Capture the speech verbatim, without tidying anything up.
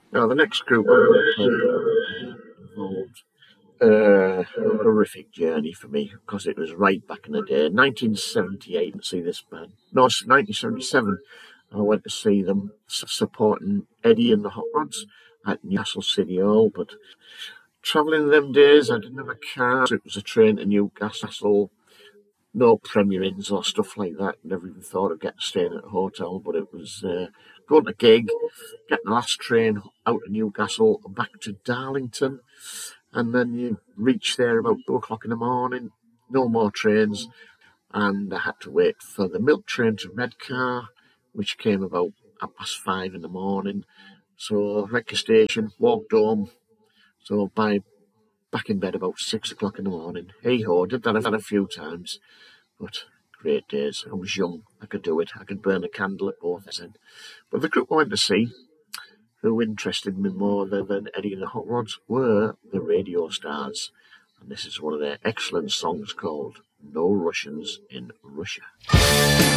Now, the next group I played uh, involved uh, a horrific journey for me because it was right back in the day. nineteen seventy-eight, to see this band. No, it's nineteen seventy-seven. I went to see them supporting Eddie and the Hot Rods at Newcastle City Hall. But travelling in them days, I didn't have a car. So it was a train to Newcastle. No Premier Inns or stuff like that. Never even thought of getting staying at a hotel. But it was uh, going to gig, getting the last train out of Newcastle back to Darlington, and then you reach there about two o'clock in the morning. No more trains, and I had to wait for the milk train to Redcar, which came about half past five in the morning. So Redcar station, walked home. So by back in bed about six o'clock in the morning. Hey ho, did that a few times, but great days. I was young, I could do it. I could burn a candle at both ends. But the group I went to see, who interested me more than, than Eddie and the Hot Rods, were the Radio Stars. And this is one of their excellent songs called No Russians in Russia.